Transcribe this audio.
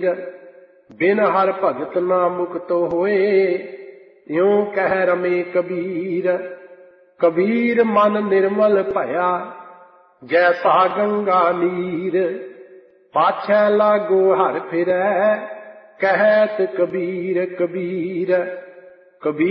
पीर। बिन हर भगत ना मुक्त होए, यों कह रमे कबीर। कबीर मन निर्मल भया, जैसा गंगा नीर। पाछै लागो हर फिरै, कहत कबीर कबीर। कबीर